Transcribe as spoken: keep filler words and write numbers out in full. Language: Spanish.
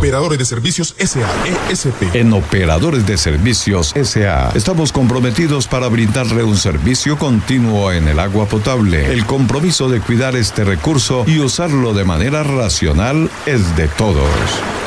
Operadores de Servicios S A E S P. En Operadores de Servicios S A estamos comprometidos para brindarle un servicio continuo en el agua potable. El compromiso de cuidar este recurso y usarlo de manera racional es de todos.